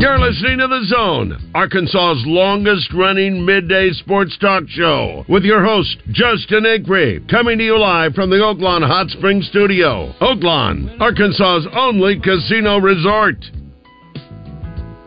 You're listening to The Zone, Arkansas's longest-running midday sports talk show, with your host, Justin Acree, coming to you live from the Oaklawn Hot Springs Studio. Oaklawn, Arkansas's only casino resort.